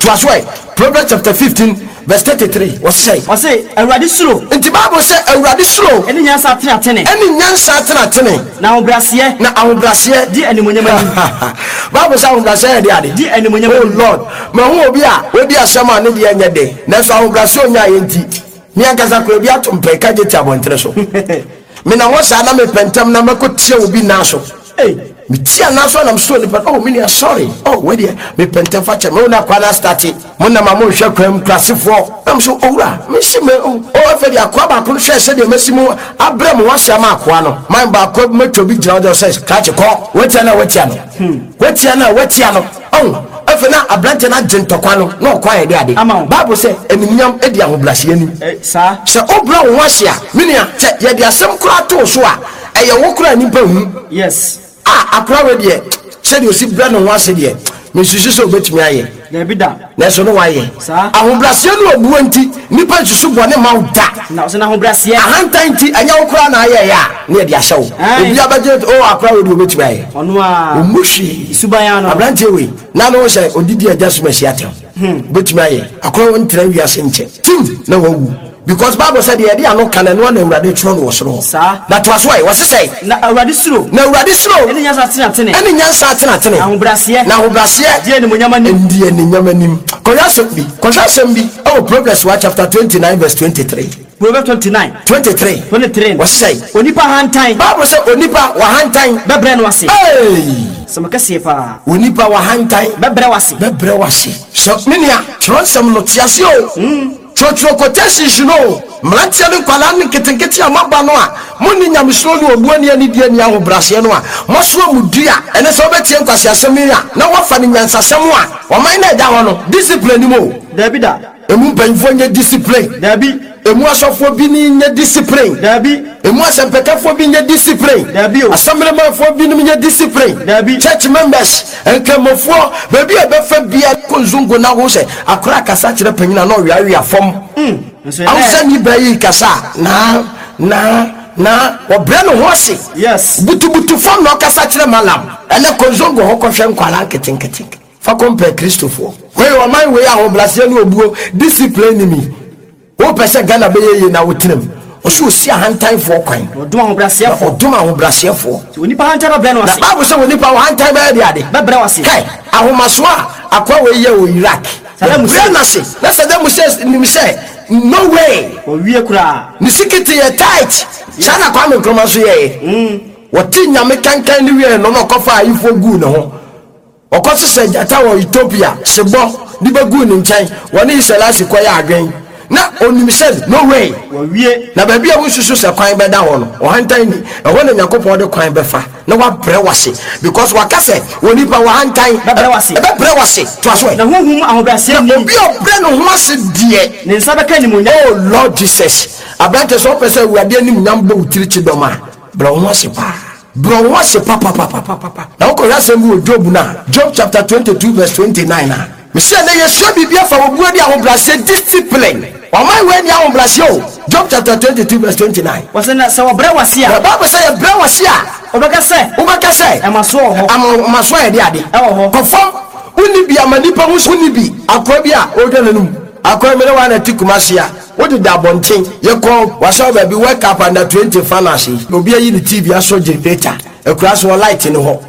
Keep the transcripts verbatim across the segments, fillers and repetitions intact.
to us way. Proverbs chapter fifteen verse thirty-three. What say? What say? Awurade slow. Nti Bible say Awurade slow. Eni nyansa atene atene. Eni nyansa atene atene. Na ahobrɛaseɛ. Na ahobrɛaseɛ di animonyam ani. Bible say ahobrɛaseɛ di ade. Di animonyam. Oh Lord, ma hu obi a odi asɛm a ne de anya de. Na so ahobrɛaseɛ onya yenti. Me ankasa ko obi atompa ka gye ti abontere so. Me na wo sa na me pentam na makotie obi na so. Hey, me tia na so na m so ni pa. Oh, me sorry. Oh, where there? Me pentam fa che me na kwa na start. Mo na ma mo hwe kwam klasefo. Am so owura. Me si me oh, afa dia kwa ba ko hwe se de mesimu abrem wo hwe ma akwa no. Man ba ko meto bi gira do say ka che ko. Wetia na wetia no. Hmm. Wetia na wetia no. Oh, afa na ablante na gentokwa no. Na okwa ye de ade. Bible say enimnyam e di ahoblase ani. Eh, sa. Se obra wo hwe a. Me nia che ye de asem kura to so a. Eye wo kura nipa hu. Yes. Ah, akra we de said you see brand no ase de me susu so betimi aye na bi da na so no waye sa ahobrase no obuo nti nipa susu bone ma uda na so na ahobrase ahanta nti anya okra na aye ya na de ahye wo obi abaje o akra we de betimi aye ono a omushi suban no abrante we na no say odidi adjustment siatem betimi aye akra won tra wi ase nche tim na wawu because Bible said the idea no can no na urade tro no so that was why was say na urade slow na urade slow eni nyansa atene atene eni nyansa atene atene na ahobrase na ahobrase di animonyam ani ndi animonyam ani koya so bi koya so bi oh Proverbs chapter twenty-nine verse twenty-three Proverbs twenty-nine twenty-three twenty-three was say onipa hantan Bible say onipa wa hantan bebre no ase hey samakasie pa onipa wa hantan bebre wase bebre wase so menia tronsam no tiase o mm Chotro quotation no mlantia no kwala ne ketenkete amaba no a monni nyamsoro ne obuani ani die ni ahobrase no a moso amudua ene so betie nkwase asem ya na wafa ne nyansasem a oman na da ho no discipline mo dabi da emu banfo nye discipline dabi emu asofo bi ni nye discipline dabi emu asempekafo bi nye discipline dabi o assemblemafo bi ni nye discipline dabi church members enkemofo baby ebefa bia konzungu na ho se akora kasa kire panyina na owiawe afom mm awusa ni bayi kasa na na na obre no ho se yes butu butu fom na kasa kire malam ene konzungu ho kohwe nkwala nketenkete fa compare Christopher we o man we ahoblase no obuo discipline me wo pese Ghana be ye na wotrem o so si ahantan fo kwan odum ahobrase fo odum ahobrase fo onipa hantan no bre no ase na Bible say onipa wo hantan be de ade bebre wase kai ahomaso a akwa we ye o Iraq bre na se na se dem say nim say no way o wie kura ni sikiti ye tight sana kwa me kroma so ye mm woti nyame kankan ni wie no no kofa ifo gu ne ho okoso se jata wo Ethiopia sebo di be gu ni nchen woni Iselasi kwaya adwen na onim said no way wo wie na ba bia wo susu se kwan be da ho no o hantan ni e ho na Yakobon de kwan be fa na wa bre wase because wakase woni pa wa hantan be bre wase be bre wase to aso na honhum ahobrase ni obi obre no ho ase die ne nsa be ka ni munya oh Lord Jesus abrante so pese wuade ni munyam bo utirichi doma bra ho ase pa bro what's pa pa pa pa pa pa na ko ya sem wo Job na Job chapter twenty-two verse twenty-nine na me say na yesu bibia fa obuo di ahobrase discipline o my we ni ahobrase o Job chapter twenty-two verse twenty-nine was na say obre wase a Bible say obre wase a obeka say obeka say e maso ho amaso e de ade e ho confirm uni bi amanipa hu uni bi akwa bi a o dwananum akwa mere wa na tikumase a what did that bonting you call was all baby wake up under twenty fantasy obi ayi ni T V aso generator e kura so light ni ho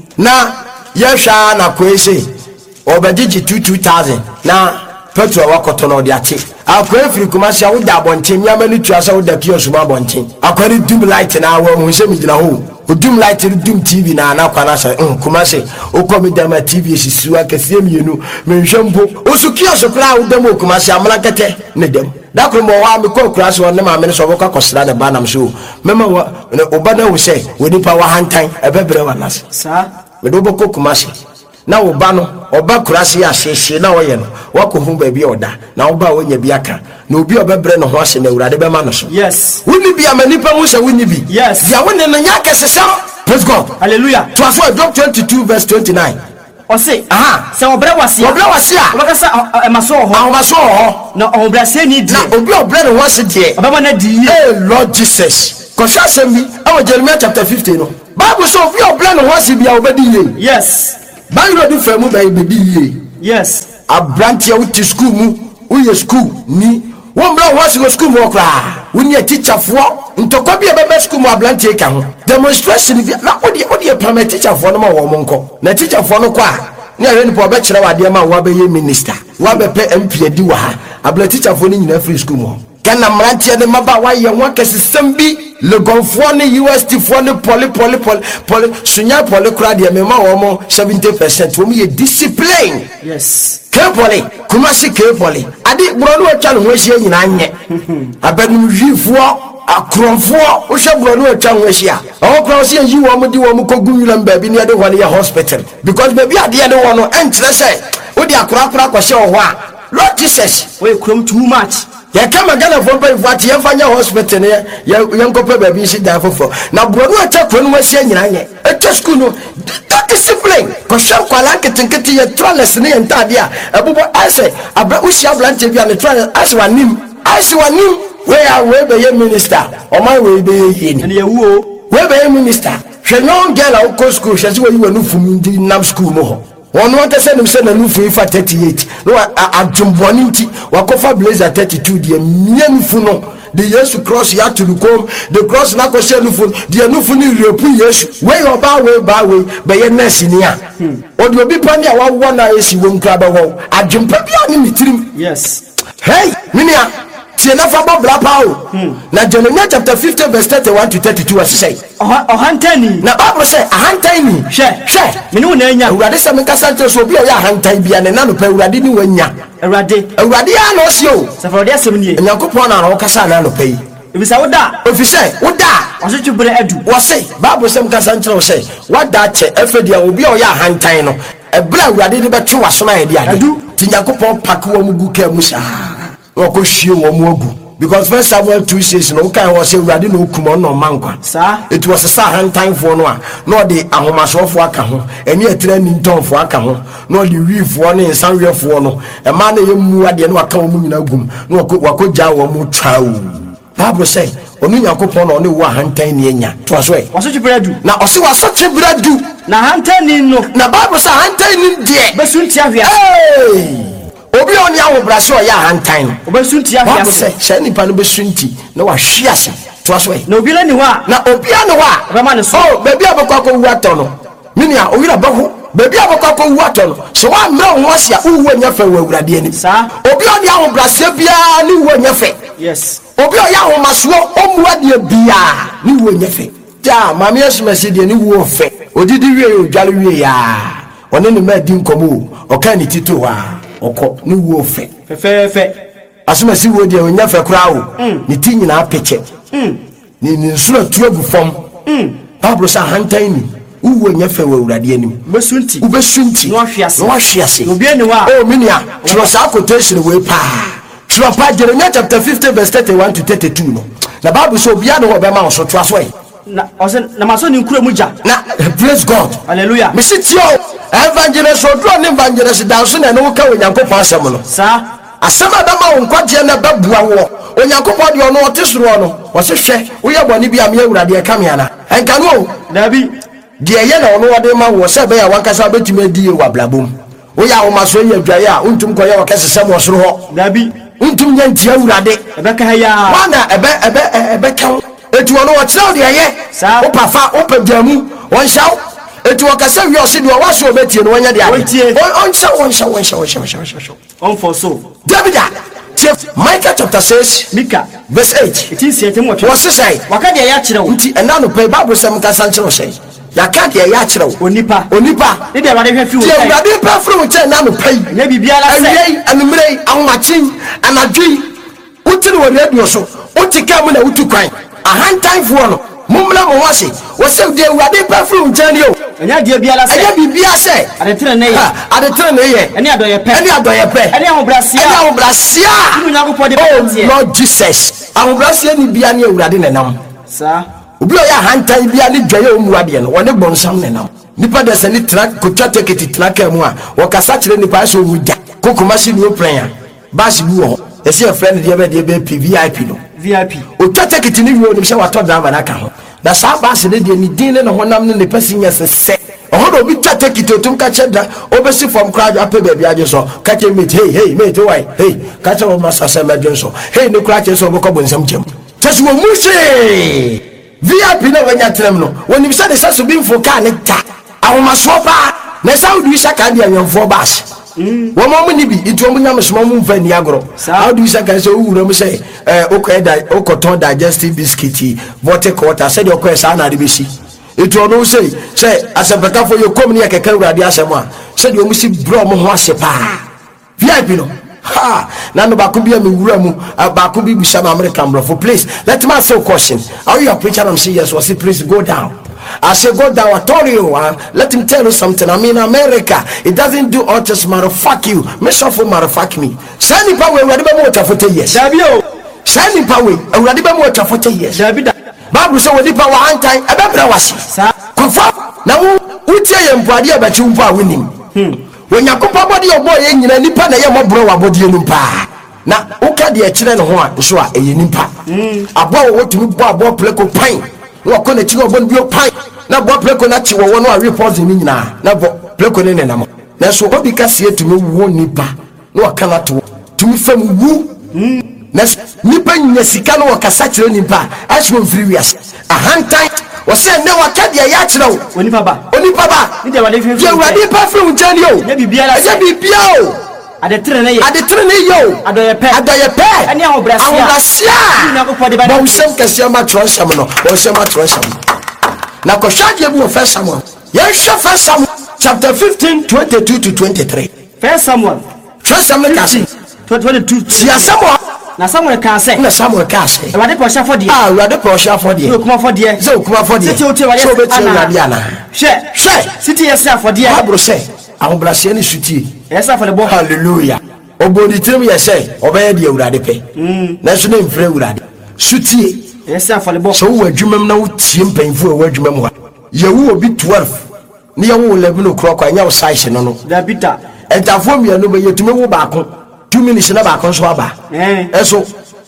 na yehwa na kwese obediji two thousand na petrol wakoto no de ate akwa free commerce a wo da bonting ya mani tua so wo da kiosu ma bonting akwa ni dim light na wo hu se mi gina ho odum light dum T V na na kwa na so um commerce o komi da ma T V sisiu akese mienu menhwempo osukia so kra wo da mo commerce amala kete ne dem da ko mo wa me ko kura so ne ma me so wo ka kosra da ba nam so mema wa obana wo say we nipa wa hantan ebebre wa nas sa me do boko commerce na wo ba no oba kura se ya hyehye na wo ye no wa ko hu ba bi oda na wo ba wo nya bi aka na obi obebre no ho ase na urade be ma no so yes woni bi amanipa wo se woni bi yes ya woni no nya kesesam praise God hallelujah to aso Job twenty-two verse twenty-nine o say aha se obre wase obre wase a obeka say e maso ho ahomaso ho na ahobrase ni di na obi obre no ho ase de obama na di eh Lord Jesus ko sha sem bi e Jeremiah chapter fifty no Bible so obi obre no ho ase bia obedi ye yes Bible do famu ba ibedi ye yes abrantia wuti school mu uye school ni wo mbra wo se school mu okra woni teacher fo ntokwa bia bebe school mu abrantia ka ho demonstration bi na odi odi permit teacher fo no ma wo monko na teacher fo no kwa na re ni po be kire wade ma wo be ye minister wo be pe M P adi wa ha abla teacher fo ni nyina free school mu kana mrantia ne maba wa ye ho kesesem bi le gonfo ne U S T fo ne poli poli poli poli sunya poli kra de me ma wo mo seventy percent wo ye discipline. Yes. Kepoli kumasi kepoli adi bro no atwa no ho hia nyina anye abanu hwifo akronfo wo hwe bro no atwa ho hia o kra so yi wo mo di wo mo kogu wilam ba bi ne de ho ne hospital because baby ade de wo no entre se wo di akra akra ko hye ho a Lord Jesus we krom too much ya kama gana fo pa ifati ya fanya hospital ne ya nkope baby si da fofo na bro no atwa ko no hia nyina anye eto school no discipline ko sham kwala ketinketi ya trellis ne entade a abubo ase abra usia blante bia ne trellis ase wanim ase wanim we are we be ye minister o my we be ye ni ye wo we be ye minister hwe no girl a ko school hwe se we yi wanu fum di nam school mo ho won won te se nim se na nu fu ifa thirty-eight no adjumboni nti wakofa blazer thirty-two de mienu fu no the Yesu cross ya to come the cross na ko share nufu the nufu ni repu Yesu we oba we ba we be ye nurse ni a o de obi pani a wa wo na esi wo nkra ba wo adwempa bia ni mitirim. Yes. Hey minia tie na fa bobla pa o na Jeremiah chapter fifty verse thirty-one to thirty-two as say o hantani na Bible say ahantani she she me no na anya urade se menka santo so bia o ya ahantan bia ne na no pa urade ni wanya urade urade ya no se o safaro asem ni Nyankopon na ro kasa na no pa yi ebisa woda ofise woda waso bere adu wo say Bible se menka santo o say wada che efedia obi o ya ahantan no ebra urade de betwe wasoma ye dia adu ti Nyankopon pak wo mugu ka mu sa wo ko hwie wo mu agu because first Samuel two says no kan wo say urade no kuma no mankwa sa it was a hantan fo no a no de ahomasofo aka ho eni etra ni ntonfo aka ho no de wifo no ensanwefo no e ma na yemu ade no aka wo mu nyina gum no wako ja wo mu twawo Bible say onu Yakopon no ne wo hantan ni enya to so e waso bradu na osi waso bradu na hantan ni no na Bible say hantan ni de besunti ahia hey obi oni awo brase o ya hantan obesunti ahia Bible say she nipa no besunti na wa hwiase to so e na obi la ni ho a na obi a no wa rama ne so oh baby abakwa ko wato no minia owira baho baby abakwa ko wato no so wa mra ho asia uwo nyafe wa awurade ani sa obi oni awo brase bia ni uwo nyafe yes obi o ya ho maso omuade bia ni uwo nyafe ja mama yesumase de ni uwo fe odidi wie odwale wie ya one ne ma di nkomo o ka ni tito wa oko ni uwo fe fe fe asumase wo de onyafe kura wo ni ti nyina apeche ni ni nsuro tuagu fom Bible say hantan ni uwo nyafe wa awurade ani besunti ubesunti no ahwiase no ahwiase obi ani wa oh minia tro sa quotation we pa tro pa Jeremiah chapter fifty verse thirty-one to thirty-two no na Bible say obi anu obe ma so to aso e na osen na maso ni nkura muja na praise God hallelujah me sit yo evangelist odro ne evangelist dan so na no ka Onyankopon asem no sa asem adama wo nkwaje na babua wo Onyankopon de ono otesuro no wo se hwe wo ye boni bia me awurade e kam yana enka no dabi de ye na ono wode ma wo se be ya wankasa betime die wa blabom wo ya wo maso ye adwaye a untum koye wo kesesem wo soro ho dabi untum nyantia awurade ebe ka ya wana ebe ebe ebe kan etu ono wo kire de ye wo pafa wo padamu won shaw etu wo kasa wi ose de wo so obetie no wanya de ade on shaw on shaw on shaw on shaw on shaw on for so David Micah chapter six Mika verse eight it is yet mo twa what's say waka de ya kire wo nti ena no pe Bible say ka san kire say ya ka de ya kire wo onipa onipa e de wade hwe fi wo ti awurade pa fro wo che na no pe na bibia la se ayei anumrei ahomachin anadwi utiri wo radio so utika mu na utukwan ahantan fo no mumla mo wase wo se de awurade pa fro wo che ni o enya de bia la se enya bibia se ade tire na ye ade tire na ye eni adoye pe eni adoye pe eni ahobrasia eni ahobrasia inu Nyankopon de oh Lord Jesus ahobrasia ni bia ni awurade nenam sa obi o ya hantan bia ni dwaye o muade no wone bonsam nenam nipa de se ni track ko twa ticket track mu a wo kasa kire nipa so wuja kokoma si ni opran basi bu ho e se friend de be de be V I P no V I P o twa ticket ni wi o ni se wa to driver na ka ho na sa basi de de ni din ne honam ne ne pasi nya se se o ohodo bi twa take it otum ka cheda obesi from crowd ape baby aje so ka che mate hey hey mate why hey ka che o masa se medwen so hey no crowd che so bo ko bonsam chem tese wo musi V I P na wanya trem no woni bi say the sense bi mfo ka ne ta ahoma so pa na saudi wi saka dia nyamfo bash wo mo ni bi itu mo nyam so mo mfa ni agoro how do you say can say wura mo say eh okoeda okoton digestive biscuit vortic water say the okoesa na de be shi itu ono say say asabeka for your come ni akeka urade asem a say the omusi bro mo ho ase pa V I P no ha na no ba ko bia me wura mu ba ko bi bisha na American bro for please let me ask you a question are you a preacher? I'm saying yes. Was it please go down? I say go down. I told you uh, let him tell you something. I'm in America. It doesn't do all just matter fuck you me sure for matter fuck me send him power urade be mo ta forty years dabio send him power urade be mo ta forty years dabida Bible say we power one time e be bra wasi sa confirm na wo utie ye mpuade e ba chi mpu a winim hmm when yakopa body obo ye nyina nipa na ye mobro wa body enu pa na uka de e kire ne ho a so a e nipa hmm abo wo tumi bo abo pleko pan wo ko na chi obo bi o pan na bo pleko na chi wo no a report ni nyina na bo pleko ne ne na mo na so obi ka sie tumi wo nipa na o kana to tumi fam wu hmm na nipa nya sika no o kasa kire nipa a so free wias a hantan o say ne wa ka de ya kire wo onipa ba onipa ba ni de wa de fi fi ye wa de pa fi unjani o ne bibia la se bibia o ade tre ne ye ade tre ne yo adoye pe adoye pe ani ahobrasia ahobrasia ni ko pode ba bo sem kase ma tronsam no bo sem ma tronsam na ko shade bu first Samuel ye hwe first Samuel chapter fifteen twenty-two to twenty-three first Samuel first Samuel kase twenty-two tia Samuel na Samuel ka se na Samuel ka se e wade po sha fodie ah wade po sha fodie so kuma fodie so kuma fodie so te wa ye so be te wade ana hwe hwe siti ye se fodie abro se ahobrasia ni sutie yes afale bo hallelujah obodi tirim ye say obeye de urade pe mm na so na mfre urade sutie yes afale bo so wo adwumam na wo tie mpanfo wo adwumam ha ye wo obi twelve ne ye wo eleven o'clock anya wo size no no da bita entafo mia no be yetume wo baako two minutes na baako so aba eh eso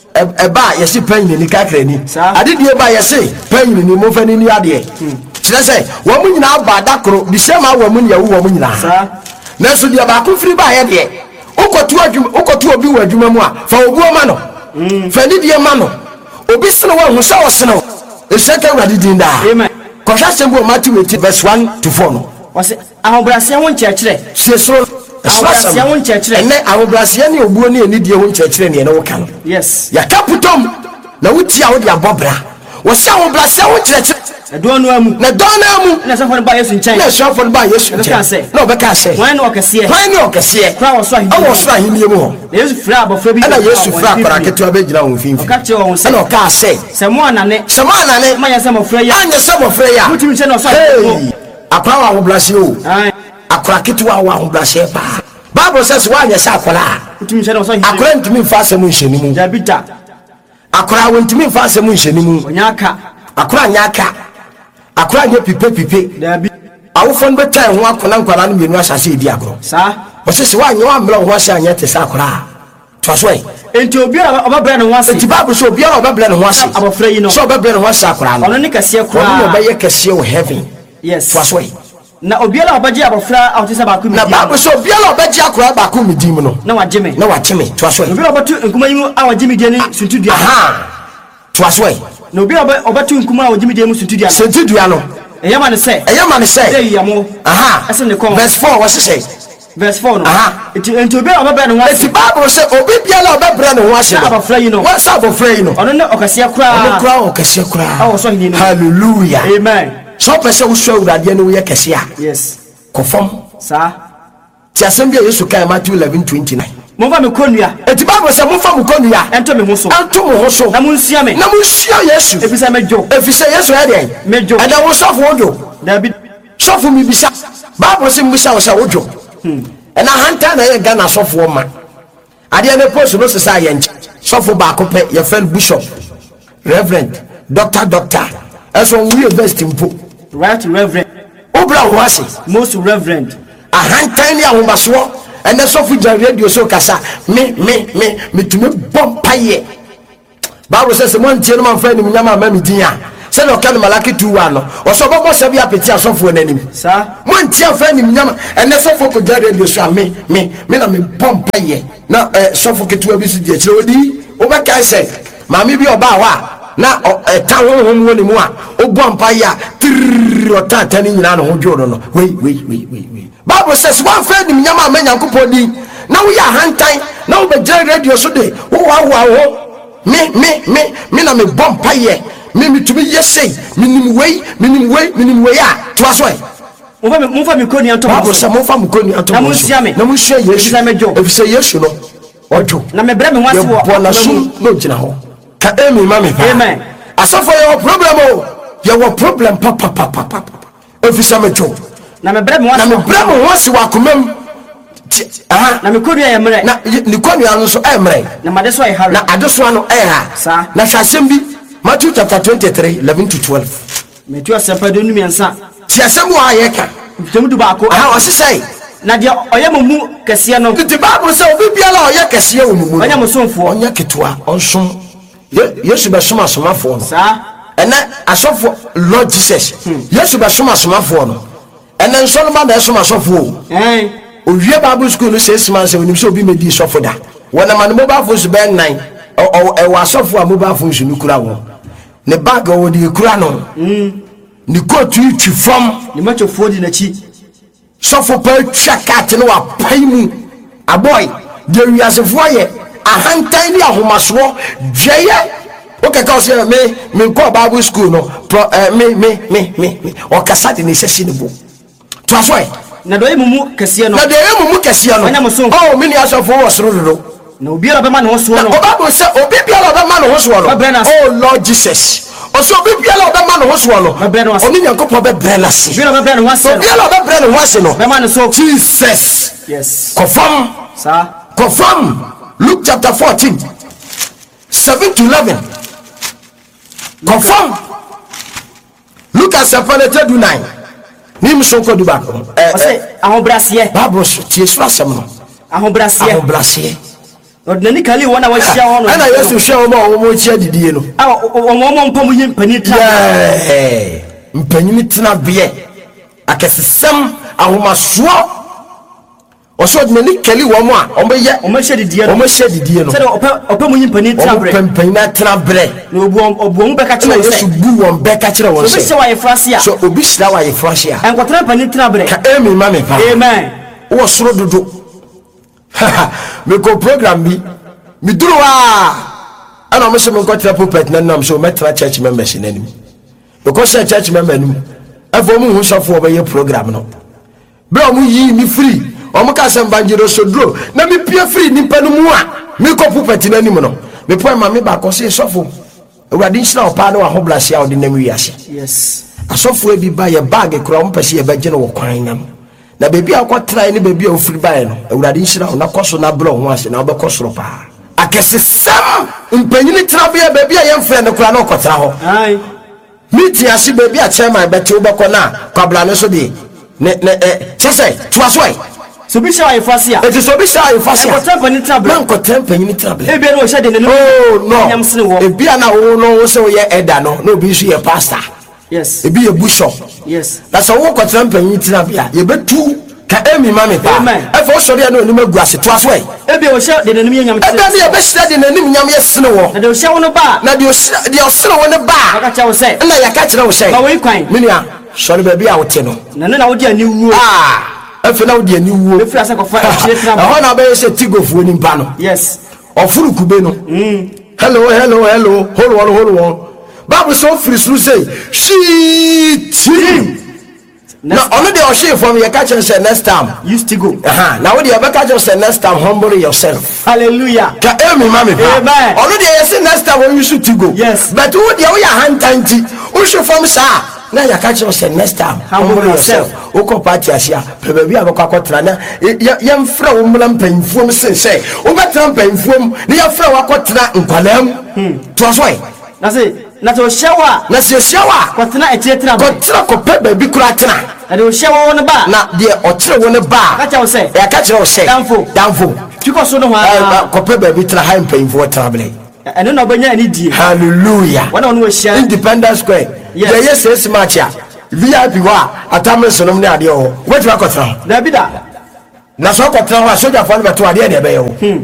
e ba ye si pan ni kakra ni ade de ba ye si pan ni mo fa ni ni ade kire say wo mu nyina aba dakoro di sema wo mu nya wo mu nyina sa na so dia ba ko firi ba ye de ukotu adwum ukotu obi wa adwuma mu a fa obu ma no fa ni de ma no obi sene wa hu sa wo sene e sheka urade din da amen ko sha sembo Matthew eight verse one to four no wase ahobrasia ho nkyekere se so ahobrasia ho nkyekere ene ahobrasia ne obuo ne eni de ho nkyekere ne ne wo kan yes ya kaputom na wuti a wo de abobra wase ahobrasia ho nkyekere Edono amu na dono amu na so for ba Yesu nchen na so for ba Yesu nchen na obeka se wan no okese wan no okese kwa wo so ahini wo so ahini mu ho Yesu fra abofra bi na Yesu fra akora ketu abegina wo finfi oka che wo se na oka se se mo anane se mo anane manya se mo fra ya anya se mo fra ya mutimi nchen no so ahini akwa wa ho blase o akora ketu wa wa ho blase pa Bible says wa anya se akora mutimi nchen no so ahini akora ntimi fa se mo nheni mu jabita akora wo ntimi fa se mo nheni mu onyaka akora nyaka akora nye pipe pipe dabi awofon betai ho akona nkwara no mienu asase edi agoro sa o se se wa nye wa mra ho ase anya te sa akora to so e enti obi obabra ne ho ase enti babu so obi obabra ne ho ase abofra yi no so obabra ne ho ase akora no ono ne kase akora ono be ye kase o heaven yes to so e na obi ala obaji abofra awte se ba ku mi na babu so obi ala obaji akora ba ku mi dim no na wageme na wageme to so e obi obatu nkuma yi a wageme die ni suntudia aha to so e no bi obatu nkuma a wagime de mu suntudia suntudia no eyama ne se eyama ne se dey yamo aha ase ne kon verse four what say verse four no aha enti enti obi obabra ne ho ase enti Bible say obi biala obabra ne ho ase no abafra yi no what say abafra yi no ono ne okase kura ono kura okase kura awo so hini no hallelujah amen so pese wo so urade ne wo ye kase a yes confirm sa ti asem bia Yesu kai Matthew eleven twenty-nine Mova me konua eti Bible say mova me konua ento me ho so ento me ho so na munsia me na munsia Yesu efisa mejo efisa Yesu e dey mejo and I wo sofo ojo David sofo mi bisa Bible say mbisa wo sa ojo hmm and na hanta na ye Ghana sofo ma ade na post no sesa ye nche sofo ba ko pe ye friend bishop reverend doctor doctor eso we best impo right reverend obra wo ase most reverend a hanta ni ahobaso and the soft radio so kasa me me me me to me bomb paye Bible says one tell man friend me nyama ma me din a say no kan Malaki two one no oso bobo se bia peti asofo nanim sa mo ntia fa nim nyama ene sofo ko jare radio so me me me na me pompa ye na sofo ketu abi su die kire odi wo be kai say maami bi oba wa na eta honhom woni mu a obompa ya tir otata ni nyina no ho dwo no wei wei wei wei Bible says one fa nim nyama ma Nyankopon di na wo ya hantan na wo be jare radio so de wo wa wa wo me me me me na me bompa ye me me to be yesay minim wei minim wei minim wei a to aso e mo fa mo fa me koni anto Bible say mo fa me koni anto na mo sia me na mo sia Yesu na me jo e say Yesu no ojo na me bre me wase wo bo na so no gina ho ka emi ma me pa amen asafo your problem o your problem papa papa papa e say me jo na me bre me wase na me bre me wase wa komam aha na me koni ya mre na ni koni anu so e mre na made so e hare na adeso anu e ha sa na hwasem bi Matthew chapter twenty-three eleven to twelve Matthew asempa do numi ansa ti asem wa ye ka temu du ba ko aha o se say na de oyemumu kese no the Bible say obi bia la o ye kese wo mu onya musonfo onya ketwa onsom Yesu be soma somafo no sa ene asofo Lord Jesus Yesu be soma somafo no ene nso no ma na soma sofo eh owie Bible school no six months onim so obi medi sofo da wona man mobile phone so ben nine o e wa sofo a mobile phone so nukura wo ne bag o di kura no mm ni kotu itwi fam ni macho fodi na chi sofo pa twa kat no wa paimu aboy de wiasefo ye ahantan ni ahomaso dweye o ke ka say me me ko Bible school no me me me me o kasa de ne sesi ne bo to aso e na do emumu kese no na de emumu kese no onya musonfo oh me ni asofo wo soro dodo na obi ara be ma no so no Bible say obi bia la be ma no so no oh Lord Jesus oso obi bia la be ma no so no oni Nyankopon be bre na se obi ara be bre no wase obi ala be bre no wase no be ma no so Jesus yes confirm sa confirm Luke chapter fourteen seven to eleven confirm Luke chapter nine nim so ko du ba ko eh say ahobrasiye Bible tie so asem no ahobrasiye ahobrasiye ordinary kali wona wa hia ho no ana Yesu hia wo ma wo mo hia didie no ah wo mo mpam yi mpani tra eh mpanyini tena be akesesem ahomaso oso ordinary kali wo mo a o mo ye o mo hia didie no o mo hia didie no say opam yi mpani tra bre mpanyina tena bre no obu obu mo be ka kire Yesu bu won be ka kire won so be se wa ye frasia so obi sira wa ye frasia enkotra mpani tra bre ka emi ma me pa amen wo soro dodo me ko program bi mi duru wa ana mo se mo ko tra pulpit na nam so metra church members nanim because church member nim afo mu hu sofo obaye program no bro mu yi mi free o mo ka se mbanjiro so duro na mi pie free nimpa no mu a mi ko pulpit nanim no me point ma me ba ko se sofo ewade nsina opa na wa ho blasia o de nam wiase yes asofo e bi ba ye bag kura mo pese ye ba gye no wo kwan nam na bebi akotrai ni bebi ofiri bae no ewurade nhira na koso na bro ho ase na obekosoro pa akesesam mpanyini trabia bebi a yemfre ne kura na okotra ho ai miti ase bebi a chairman beti obekọ na kwabla ne so de ne ne eh chese tuasoi so bi sha ifasia it is so bi sha ifasia enkotra mpanyini trabla na enkotra mpanyini trabla ebi na o hye de ne oh no nyamsene wo ebi na wo no wo se wo ye eda no na obi so ye pastor yes ebi ye bishop yes na so wo kwatra mpanyin trabia ye betu ka emi mame pa efo sori na onima guase to aso e ebi o hye de nanim nyam ebe na ye be hye de nanim nyam ye sene wo na de o hye wo no ba na de o de o sene wo ne ba aka cha wo se na ya ka kire wo se ba wo ikwan minia sori ba bia wo te no na na wo de ani wuo ah efe na wo de ani wuo efi asa ko fa chire tra ba ho na be se tigofuo ni mpa no yes ofuru kube no mm hello hello hello hold on hold on Bible so free through say she team na only the oshie from your catch and say next time used to go aha now what the catch and say next time humble yourself hallelujah ka emi mami pa amen only the say next time when you should to go yes but who the we hand tanti who should from sa na ya catch and say next time humble yourself o ko party asia pe ba bi abakwa kotra na yem fra wo mlam panfuom sen say wo betra panfuom na ya fra wa kotra nkwalam to so na say na to shewa na se shewa kwatena echetra kotra ko pe ba bi kura tena na de o shewa wo no ba na de o kire wo ne ba ka cha wo say ya ka kire wo say danfo danfo tiko so no ha ko pe ba bi tra ha mpanyfo trable eno na obanya ani die hallelujah wana wonu wo hia Independence Square Yeah, yes, yes, match ya. V I P wa atame sonom ne ade o. What you akotra? Da bi da. Na so akotra wa soja fo ne beto ade ne be yo. Hmm.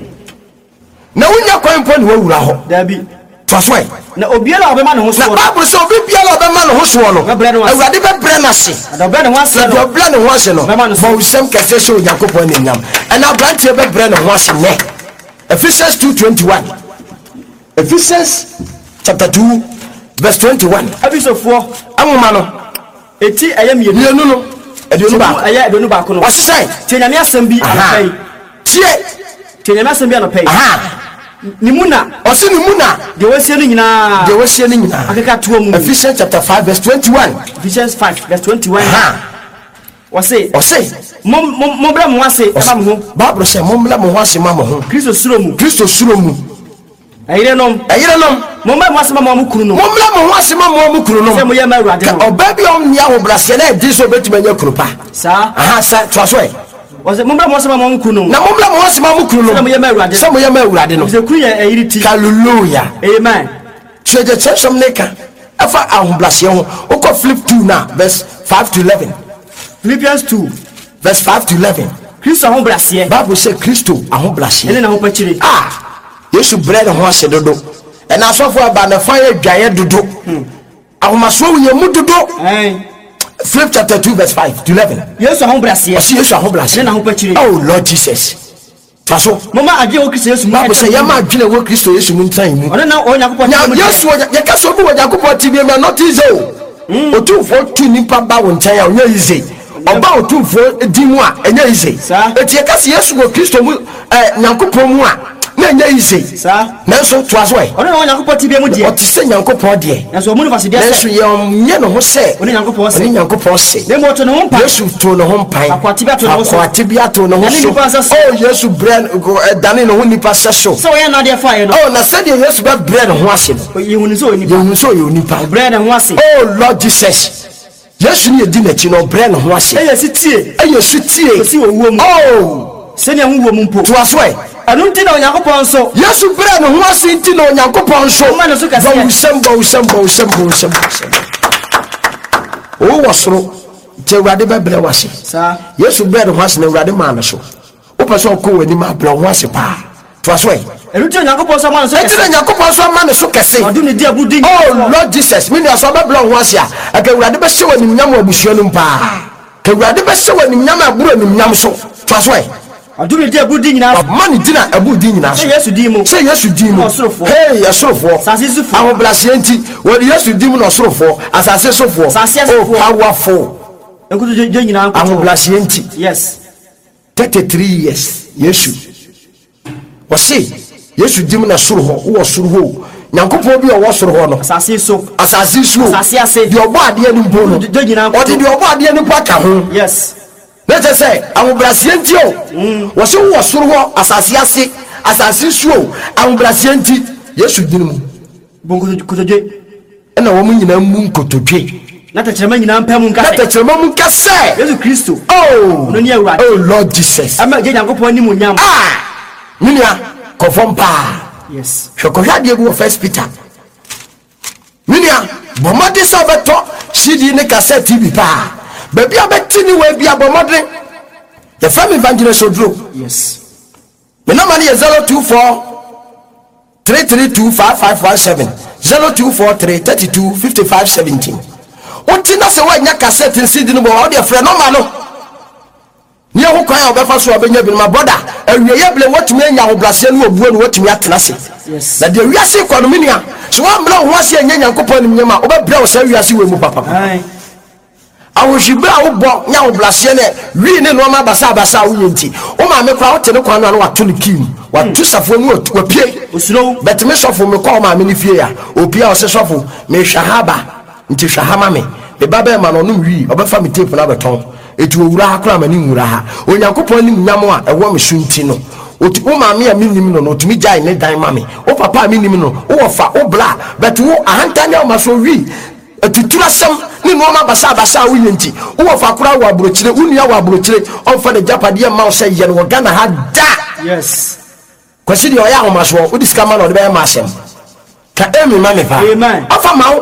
Na wonya kwan po ne wawura ho. Da bi. Twaswai. Na obiara obema ne ho so. Na Bible say obi biara obema ne ho so no. Awurade be bre na se. Da bre ne ho ase no. Da bre ne ho ase no. Bo usem kese so Yakobon ne nyam. And na branch be bre ne ho ase ne. Ephesians two twenty-one. Ephesians chapter two verse twenty-one. Abisofo amoma no eti ayam yenu yenu no eduonu ba aya eduonu ba ko no wasesai tenyame asem bi anpai tie tenyame asem bi anpai aha ni muna osi ni muna de wasie no nyina de wasie no nyina akeka to mu Ephesians chapter five verse twenty-one. Ephesians five verse twenty-one. aha wase wase mom mom bra mo wase eba mo ho Bible say mom bra mo wase ma mo ho Kristo suro mu Kristo suro mu ayire nom ayire nom mom bra mo wase ma mo kunu no mom bra mo wase ma mo kunu no se mo ye ma Awurade no oba bi on nia ho brase na di so betuma nya kunu pa sa aha sa twasoi wase mom bra mo wase ma mo kunu no na mom bra mo wase ma mo kunu no se mo ye ma Awurade se mo ye ma Awurade no se kunu ye ayire ti hallelujah amen treje chesam neka afa ahomblase ho oko flip two na verse five to eleven. Philippians two verse five to eleven. Kristo ahomblase Bible say Kristo ahomblase ene na ho pachire ah Yesu bread ho ase dodo e na sofo aba na fa ye dwaye dodo ahomaso wo ye mu dodo eh Philip chapter two verse five to eleven. Yesu ahomblase o si Yesu ahomblase ene na ho pachire oh Lord Jesus faso mama age wo Kristo Yesu mu Bible say yama adwene wo Kristo Yesu mu ntran mu ona na Onyankopon ya Yesu ye ka so bi wo Yakobon tv me not easy o tu fo tu nipa ba wo ntan ya onya easy oba otu fo di mu a enya easy eti ye ka se Yesu wo Kristo mu eh Yakobon mu a na enya easy sa na so to aso e ona na Onyankopon tv mu de o ti se Yakobon de na so mu no fase de na so ye nye no ho se ona Onyankopon se ona Yakobon se na mo to no ho pa Yesu to no ho mpan akwati bi ato no ho so akwati bi ato no ho so oh Yesu brand dane no ho nipa se so so ye na de fa ye no oh na se de Yesu be brand ho ase no ye hunu so nipa ye hunu so ye nipa brand ho ase oh Lord Jesus Yesu ni edi na chi no brand ho ase e ye si tie e ye si tie si wo wo mu oh se ne hu wo mu mpo to aso e anu nti na Onyankopon so Yesu brand ho ase nti na Onyankopon so ma no so ka se bo sembo sembo sembo sembo o wasoro te Awurade be bre wase sa Yesu brand ho ase na Awurade ma na so o person ko wani ma bre ho ase pa to aso e enu ti Onyankopon so ma no so eti na Yakobon so ma na so kese odu ne di abudi oh Lord Jesus me na so be bre ho ase a aka Awurade be hye wani nyam abusuo no pa ka Awurade be hye wani nyam aburo ni nyam so to aso e odu ne di abudi nyina man dina abudi nyina so Yesu di mu say Yesu di mu hey yasorofo sase sufo ahoblase enti wodi Yesu di mu no sorofo asase sofo oh powerful enkutu je nyina anko ahoblase enti yes thirty-three years Yesu wose Yesu di mu na soro ho wo soro ho Nyankopon bi o wo soro ho no asase so asase so asase ase di obo ade ani mpo no je nyina anko odi di obo ade ani pa ka ho yes let us say ahoblase enti o wo se wo soro ho asase ase asase so ahoblase enti Yesu di mu bongo kotoje na wo mu nyina mu nkotodwe na tachirema nyina mpam nka na tachirema mu nka se Yesu Kristo oh no ni Awurade oh Lord Jesus ama je Nyankopon ni mu nyam ah minia kofompa yes hwekohwa de gu First Peter minia bomode sa beto C D ne cassette T V pa baby abetini we bia bomode the family evangelist odro yes me na mani zero two four three three two five five one seven zero two four three three two five five one seven. Otina se wa nya cassette C D no bo o de frɛ no ma no ni ho kwan obefa so obenya bi my brother awie ye ble watumi anya hoblase no obuo no watumi atena se yes na de wiase economia so wa mra ho ase anya Nyankopɔn nim nyama obebra wo sa wiase we mu papa ai awohibra wo bo nya hoblase ne wi ne no ma basa basa wo yenti o ma me kwa wo te ne kwan no wato ne kim wato safo no wapie osuro bet me sofo me kwa ma me ne fie ya opia o se sofo me hwahaba nti hwahama me be baba ma no no wi obefa me tape na beton etu owura ha kura mani nwura ha Onyankopɔn nim nyamo a ewo me sunti no oti o ma me a minim no no otumi jai ne dan ma me o papa minim no o fa o bla but wo ahanta ne o ma so wi atutura sam ne no ma basa basa wo yenti wo fa kura wo abrochire unua wo abrochire on fa de japade ma o se ye no Ghana ha da yes kwasi de o ya ho ma so o diska ma no de be ma asem ka emi ma me fa amen afa ma wo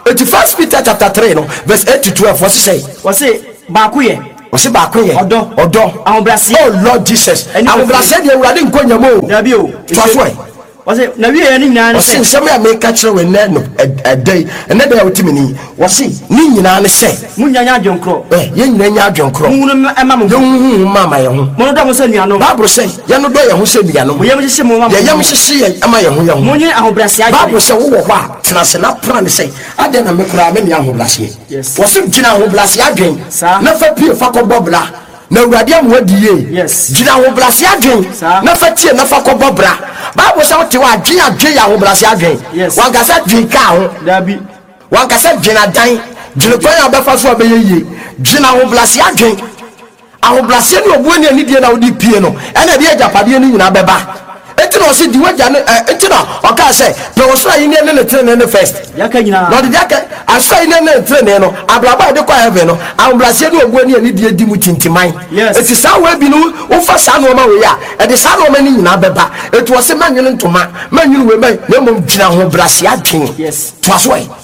eti First Peter chapter three no verse eight to twelve what's say what's say bakuye what's say bakuye odo odo ahobrase oh Lord Jesus ahobrase de urade nkonyamo dabi o twaswe what's say na wiye ni nyina what's say some ya make catch we na no a day and then they ultimate ni what's say ni nyina ne say munyanya adwonkro eh ye nyina nya adwonkro munu ema mo hu mama ye ho munu do mo se nuano Bible say ye no do ye ho se nuano mo yem hye mo mama ye yem hye ye ama ye ho ye ho munye ahobrase aje Bible say wo wo ho a tena se na plan say ade na me kura me ni ahobrase yes what's say gina ahobrase adwen na fa pie fa ko bobla na urade amwadiye yes gina ahobrase adwen na fa tie na fa ko bobra Bible say what wa adwen adwen ya ahobrase adwen wa gasa dwen ka ho dabi wa gasa gina dan gina ko ya be fa so abeyeye gina ahobrase adwen ahobrase ni obuani ani die na odi pie no ena de ajapade ni nyina beba enti no se di waja ne enti no o ka se pe wo so ayi ne ne trene ne first yaka nyina no de yaka asai ne ne trene no ablaba de kwa heaven no ahobrase ni obuani ani die di mu tintiman enti sa wa bi no wo fa sa no ma we ya e de sa no ma ni nyina beba enti wo se manwene ntoma manwene we mai na mom gina ahobrase adwen yes to aso ai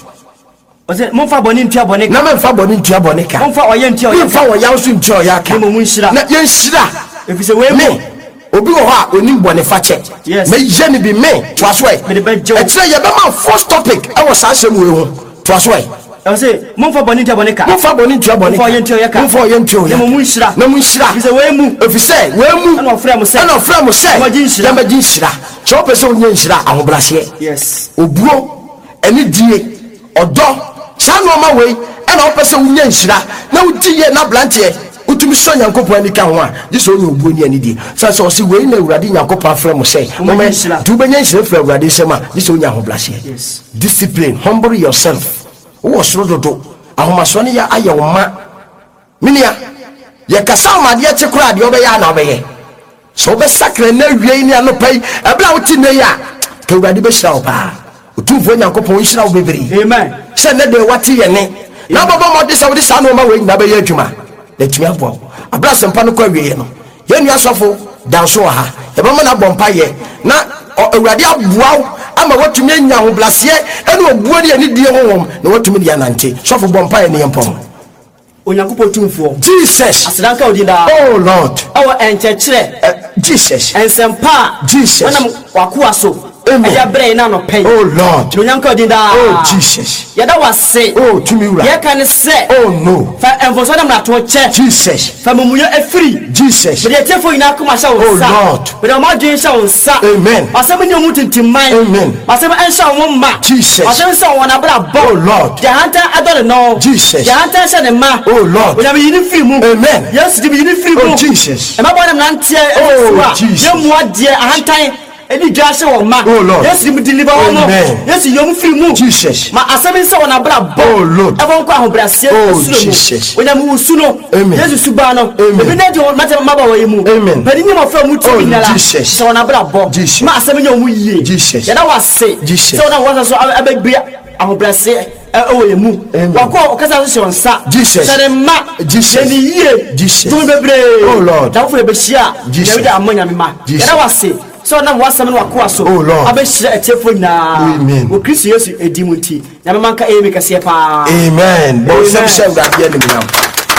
Ose mo fa boni ntia boni na me fa boni ntia boni ka mo fa oye ntia oye fa oya so ntia oya ka mo mun shira na ye shira efise we mo obi wo ha onim boni fa che me ye ni bi me to aso ai me de be jo e tire ye be ma first topic e wo sa asem we ho to aso ai ose mo fa boni ntia boni ka mo fa boni ntia boni mo fa oye ntia oya ka mo fa oye ntia oya mo mun shira na mun shira efise we mu efise we mu na ofra mo se na ofra mo se ma jin shira ma jin shira so pese onye shira ahobrase yes obuo eni die odo chano ma we ena opese wunya nhira na udiye na blantie utumi so nyankopon ani ka ho a diso onye obuo ni ani di sa so si we na urade nyankopon afre mo say mo me du benya nhira fra urade sema diso onye ahoblase yes discipline humble yourself wo soro dodo ahomaso ne ya aye wo ma minia ye kasa ma de che kura de obeya na obeye so be sakre na wie ni anopai e bla uti ne ya ka urade be hira wo pa utumfo nyankopon hira wo bebere amen se ne de wati ye ne na baba mo de sa wo de sa no ma we nyina be ye adwuma de tumi abo abra sempa no kwa wie no ye nua sofo danso ha ye ba mo na bompa ye na awurade aboa ama watumi anya ho blase ene obuo ne ani die honhom na watumi dia nante sofo bompa ye ne yempom onyankopon tumfo Jesus asedanka odida oh Lord awo enchechire Jesus ensempa Jesus wana wakuwa so ya bre na no pen oh Lord onyanka odida oh Jesus yada wase oh tumi wura ye kan se oh no fa enfoso na mrato che Jesus fa mumuyo efiri Jesus be tie fo ina kuma sha wo sa oh Lord be ma dwen sha wo sa amen asem ni omu tintimman amen asem en sha wo ma Jesus asem sha wo na bra bo oh Lord jahanta adore no Jesus jahanta sha ne ma oh Lord onya be yini firi mu amen yes di be yini firi mu oh Jesus e ma bo na mnantie oh Jesus ye mu adie ahantan edi dwase wo ma oh Lord yes di deliver wo no yes yom firi mu Jesus ma asem sha wo na bra bo oh Lord e bon kwa ahobrase oh Jesus onya mu suno yes suba no ebi na de mate ma ba wo yemu amen padi nyama fa mu ti nyala Jesus sha wo na bra bo ma asem nya wo yie Jesus ya da wase Jesus so na wo so abegbe ahobrase ewo yemu wako okasa so shonsa sare ma Jesus ni yie Jesus tu bebre oh Lord da fo be hia ya we da amanya me ma ya da wase so na wasam no wako so abehia etefo na wo Kristo Yesu edimu nti ya me manka emi kase pa amen bo sem sem da dia ni now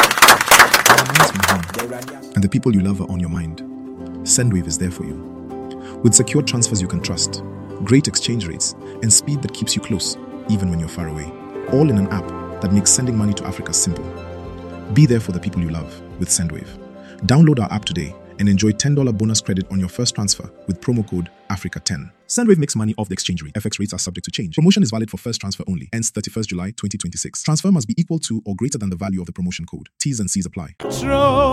and the people you love are on your mind. Sendwave is there for you. With secure transfers you can trust, great exchange rates, and speed that keeps you close, even when you're far away. All in an app that makes sending money to Africa simple. Be there for the people you love with Sendwave. Download our app today and enjoy ten dollars bonus credit on your first transfer with promo code Africa ten. Sendwave makes money off the exchange rate. F X rates are subject to change. Promotion is valid for first transfer only. Ends thirty-first July twenty twenty-six. Transfer must be equal to or greater than the value of the promotion code. T's and C's apply.